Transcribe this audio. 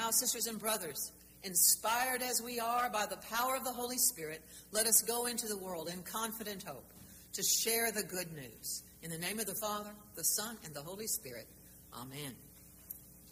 now, sisters and brothers, inspired as we are by the power of the Holy Spirit, let us go into the world in confident hope to share the good news. In the name of the Father, the Son, and the Holy Spirit. Amen.